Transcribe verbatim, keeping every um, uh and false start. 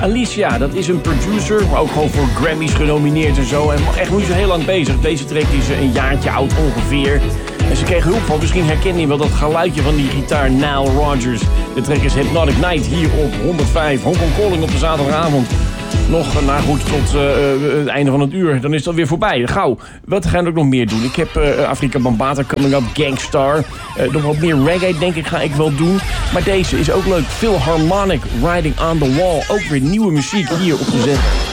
Alicia, dat is een producer, maar ook gewoon voor Grammys genomineerd en zo. En echt niet zo heel lang bezig. Deze track is een jaartje oud ongeveer. En ze kreeg hulp van, misschien herken je wel dat geluidje van die gitaar Nile Rodgers. De track is Hypnotic Night hier op honderdvijf. Hongkong Calling op de zaterdagavond. Nog, nou goed, tot uh, het einde van het uur. Dan is dat weer voorbij. Gauw. Wat gaan we ook nog meer doen? Ik heb uh, Afrika Bambaataa coming up, Gangstar. Uh, nog wat meer reggae, denk ik, ga ik wel doen. Maar deze is ook leuk. Philharmonic, Riding on the Wall. Ook weer nieuwe muziek hier op de zender.